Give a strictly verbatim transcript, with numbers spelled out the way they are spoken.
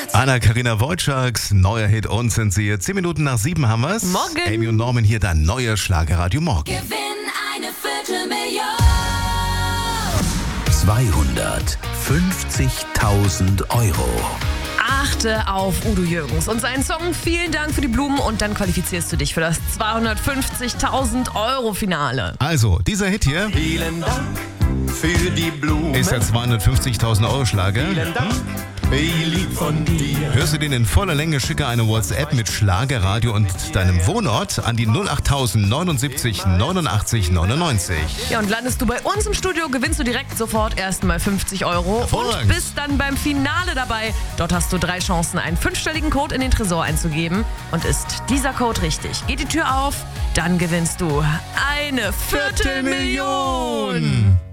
Anna-Karina Wojciaks, neuer Hit und sind sie jetzt. Zehn Minuten nach sieben haben wir's. Morgen. Amy und Norman hier, dein neuer Schlagerradio Morgen. Gewinn eine Viertelmillion. zweihundertfünfzigtausend Euro. Achte auf Udo Jürgens und seinen Song Vielen Dank für die Blumen und dann qualifizierst du dich für das zweihundertfünfzigtausend Euro Finale. Also, dieser Hit hier Vielen Dank für die Blumen. ist der zweihundertfünfzigtausend Euro Schlager. Vielen Dank, wie lieb von dir. Hörst du den in voller Länge, schicke eine WhatsApp mit Schlagerradio und deinem Wohnort an die null acht neunundsiebzig neunundachtzig neunundneunzig. Ja, und landest du bei uns im Studio, gewinnst du direkt sofort erstmal fünfzig Euro und Hervorragend. bist dann beim Finale dabei. Dort hast du drei Chancen, einen fünfstelligen Code in den Tresor einzugeben. Und ist dieser Code richtig, geht die Tür auf, dann gewinnst du eine Viertelmillion.